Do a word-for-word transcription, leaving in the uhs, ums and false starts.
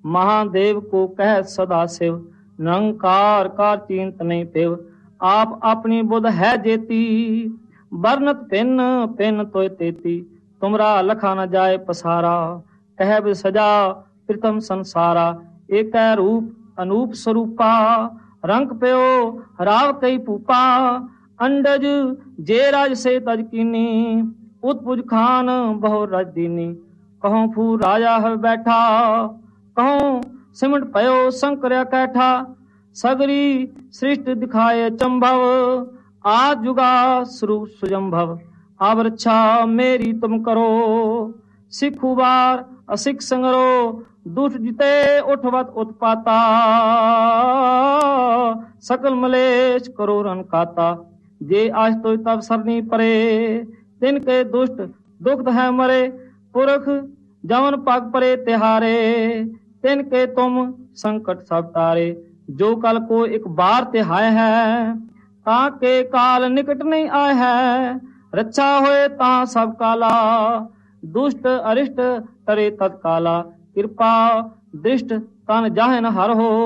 महादेव को कह सदा शिव, निरंकार कार चिंत नहीं पिव। आप अपनी बुध है जेती, बरनत पिन पिन तोय तेती। तुमरा लखा न जाए पसारा, कह सजा प्रथम संसारा। एक रूप अनूप स्वरूपा, रंग प्यो राव कई पूपा। अंडज जे राज से तज कीनी, उत्पुज खान बहु रजदीनी। कहूँ फू राजा है बैठा, कहूँ सिमट पयो शंकर कैठा। सगरी सृष्टि दिखाए चंभव, आज जुगा स्वरूप सुजंभव। अब रक्षा मेरी तुम करो, सिखु बार असिख संगरो। दुष्ट जिते उठवत उत्पाता, सकल मलेश करो रन काता। जे आज तो तब सरनी परे, तिनके दुष्ट दुख है मरे। पुरख जवन पग परे तिहारे, तिनके तुम संकट सब तारे। जो कल को एक बार तिहाय है, ताके काल निकट नहीं आए है। रक्षा होए ता सब काला, दुष्ट अरिष्ट तरे तत्काला। कृपा दृष्ट तन जाहे न हर हो,